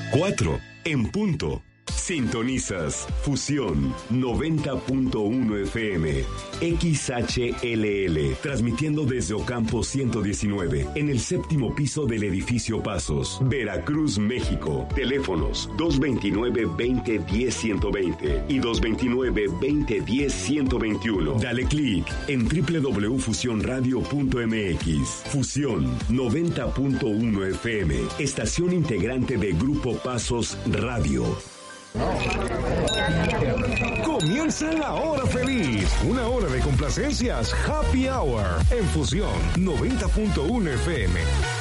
4 en punto. Sintonizas Fusión 90.1 FM, XHLL, transmitiendo desde Ocampo 119, en el séptimo piso del edificio Pasos, Veracruz, México. Teléfonos 229-2010-120 y 229-2010-121. Dale clic en www.fusionradio.mx. Fusión 90.1 FM, estación integrante de Grupo Pasos Radio. Comienza la hora feliz, una hora de complacencias, Happy Hour, en Fusión 90.1 FM.